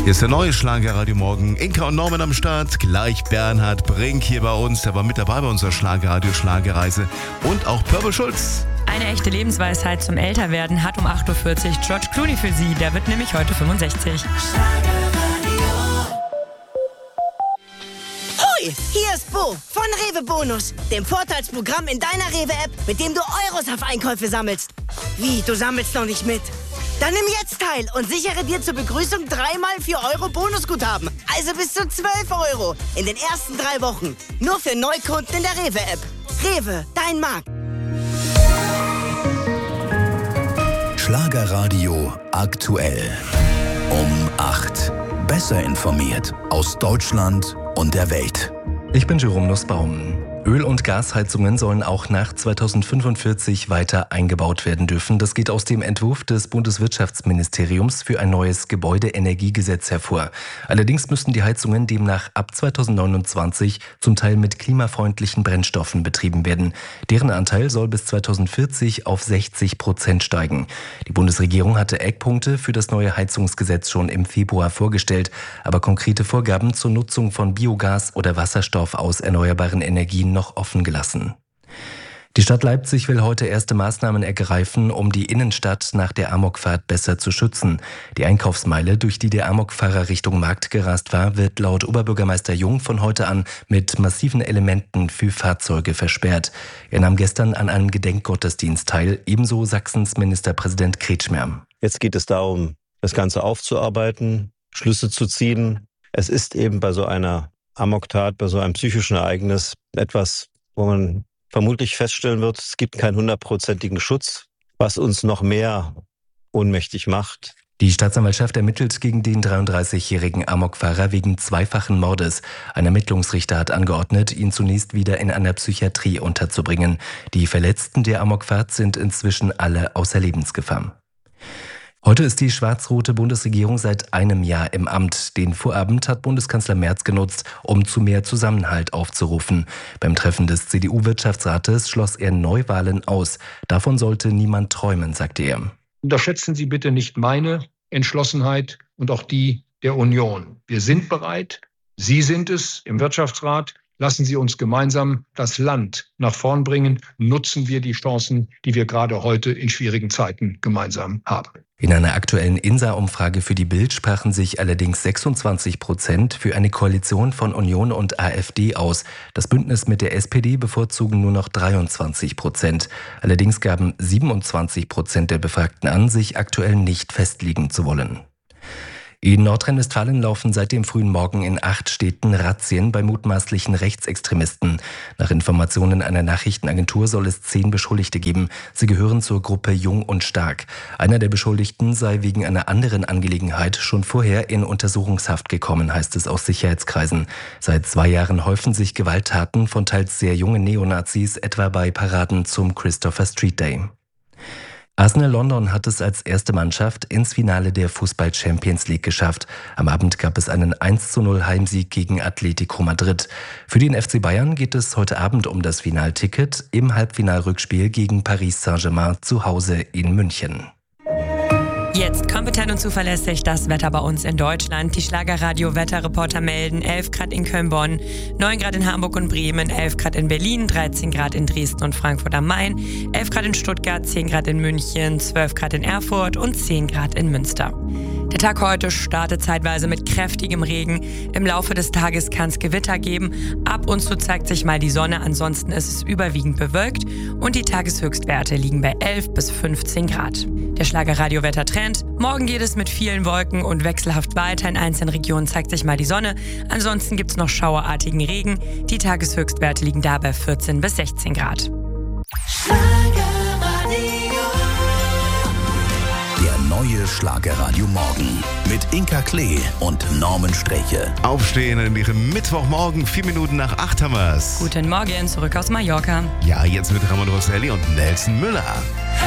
Hier ist der neue Schlagerradio Morgen. Inka und Norman am Start. Gleich Bernhard Brink hier bei uns. Der war mit dabei bei unserer Schlagerradio Schlagerreise. Und auch Purple Schulz. Eine echte Lebensweisheit zum Älterwerden hat um 8.40 Uhr George Clooney für Sie. Der wird nämlich heute 65. Hoi, hier ist Bo von Rewe Bonus, dem Vorteilsprogramm in deiner Rewe-App, mit dem du Euros auf Einkäufe sammelst. Wie, du sammelst noch nicht mit? Dann nimm jetzt teil und sichere dir zur Begrüßung 3x 4 Euro Bonusguthaben. Also bis zu 12 Euro in den ersten 3 Wochen. Nur für Neukunden in der Rewe-App. Rewe, dein Markt. Schlagerradio aktuell. Um 8. Besser informiert aus Deutschland und der Welt. Ich bin Jerome Nussbaum. Öl- und Gasheizungen sollen auch nach 2045 weiter eingebaut werden dürfen. Das geht aus dem Entwurf des Bundeswirtschaftsministeriums für ein neues Gebäudeenergiegesetz hervor. Allerdings müssten die Heizungen demnach ab 2029 zum Teil mit klimafreundlichen Brennstoffen betrieben werden. Deren Anteil soll bis 2040 auf 60% steigen. Die Bundesregierung hatte Eckpunkte für das neue Heizungsgesetz schon im Februar vorgestellt, aber konkrete Vorgaben zur Nutzung von Biogas oder Wasserstoff aus erneuerbaren Energien noch offen gelassen. Die Stadt Leipzig will heute erste Maßnahmen ergreifen, um die Innenstadt nach der Amokfahrt besser zu schützen. Die Einkaufsmeile, durch die der Amokfahrer Richtung Markt gerast war, wird laut Oberbürgermeister Jung von heute an mit massiven Elementen für Fahrzeuge versperrt. Er nahm gestern an einem Gedenkgottesdienst teil, ebenso Sachsens Ministerpräsident Kretschmer. Jetzt geht es darum, das Ganze aufzuarbeiten, Schlüsse zu ziehen. Es ist eben bei so einer Amoktat, bei so einem psychischen Ereignis etwas, wo man vermutlich feststellen wird, es gibt keinen 100%igen Schutz, was uns noch mehr ohnmächtig macht. Die Staatsanwaltschaft ermittelt gegen den 33-jährigen Amokfahrer wegen zweifachen Mordes. Ein Ermittlungsrichter hat angeordnet, ihn zunächst wieder in einer Psychiatrie unterzubringen. Die Verletzten der Amokfahrt sind inzwischen alle außer Lebensgefahr. Heute ist die schwarz-rote Bundesregierung seit einem Jahr im Amt. Den Vorabend hat Bundeskanzler Merz genutzt, um zu mehr Zusammenhalt aufzurufen. Beim Treffen des CDU-Wirtschaftsrates schloss er Neuwahlen aus. Davon sollte niemand träumen, sagte er. Unterschätzen Sie bitte nicht meine Entschlossenheit und auch die der Union. Wir sind bereit. Sie sind es im Wirtschaftsrat. Lassen Sie uns gemeinsam das Land nach vorn bringen. Nutzen wir die Chancen, die wir gerade heute in schwierigen Zeiten gemeinsam haben. In einer aktuellen INSA-Umfrage für die Bild sprachen sich allerdings 26% für eine Koalition von Union und AfD aus. Das Bündnis mit der SPD bevorzugen nur noch 23%. Allerdings gaben 27% der Befragten an, sich aktuell nicht festlegen zu wollen. In Nordrhein-Westfalen laufen seit dem frühen Morgen in 8 Städten Razzien bei mutmaßlichen Rechtsextremisten. Nach Informationen einer Nachrichtenagentur soll es 10 Beschuldigte geben. Sie gehören zur Gruppe Jung und Stark. Einer der Beschuldigten sei wegen einer anderen Angelegenheit schon vorher in Untersuchungshaft gekommen, heißt es aus Sicherheitskreisen. Seit 2 Jahren häufen sich Gewalttaten von teils sehr jungen Neonazis, etwa bei Paraden zum Christopher Street Day. Arsenal London hat es als erste Mannschaft ins Finale der Fußball-Champions League geschafft. Am Abend gab es einen 1:0 Heimsieg gegen Atletico Madrid. Für den FC Bayern geht es heute Abend um das Finalticket im Halbfinalrückspiel gegen Paris Saint-Germain zu Hause in München. Jetzt kompetent und zuverlässig das Wetter bei uns in Deutschland. Die Schlagerradio-Wetterreporter melden 11 Grad in Köln-Bonn, 9 Grad in Hamburg und Bremen, 11 Grad in Berlin, 13 Grad in Dresden und Frankfurt am Main, 11 Grad in Stuttgart, 10 Grad in München, 12 Grad in Erfurt und 10 Grad in Münster. Der Tag heute startet zeitweise mit kräftigem Regen. Im Laufe des Tages kann es Gewitter geben. Ab und zu zeigt sich mal die Sonne, ansonsten ist es überwiegend bewölkt und die Tageshöchstwerte liegen bei 11 bis 15 Grad. Der Schlagerradio-Wettertrend: Morgen geht es mit vielen Wolken und wechselhaft weiter. In einzelnen Regionen zeigt sich mal die Sonne. Ansonsten gibt es noch schauerartigen Regen. Die Tageshöchstwerte liegen da bei 14 bis 16 Grad. Der neue Schlagerradio Morgen mit Inka Klee und Norman Streche. Aufstehen in ihrem Mittwochmorgen, 4 Minuten nach 8 haben wir's. Guten Morgen, zurück aus Mallorca. Ja, jetzt mit Ramon Rosselli und Nelson Müller.